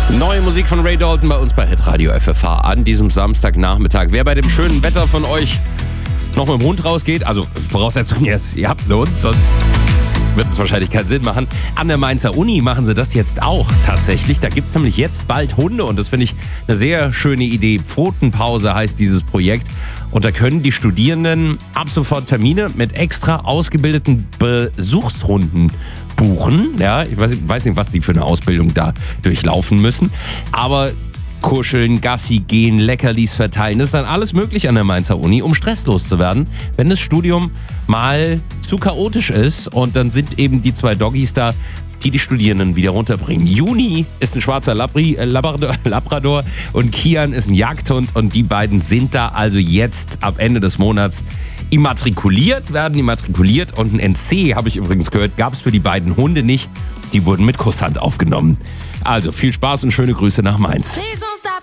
Neue Musik von Ray Dalton bei uns bei Hitradio FFH an diesem Samstagnachmittag. Wer bei dem schönen Wetter von euch noch mit dem Hund rausgeht, also Voraussetzung jetzt, ihr habt einen Hund, sonst wird es wahrscheinlich keinen Sinn machen. An der Mainzer Uni machen sie das jetzt auch tatsächlich. Da gibt es nämlich jetzt bald Hunde und das finde ich eine sehr schöne Idee. Pfotenpause heißt dieses Projekt und da können die Studierenden ab sofort Termine mit extra ausgebildeten Besuchshunden buchen. Ja, ich weiß nicht, was die für eine Ausbildung da durchlaufen müssen, aber kuscheln, Gassi gehen, Leckerlis verteilen. Das ist dann alles möglich an der Mainzer Uni, um stresslos zu werden, wenn das Studium mal zu chaotisch ist. Und dann sind eben die zwei Doggies da, die Studierenden wieder runterbringen. Juni ist ein schwarzer Labrador und Kian ist ein Jagdhund. Und die beiden sind da also jetzt ab Ende des Monats werden immatrikuliert. Und ein NC, habe ich übrigens gehört, gab es für die beiden Hunde nicht. Die wurden mit Kusshand aufgenommen. Also viel Spaß und schöne Grüße nach Mainz.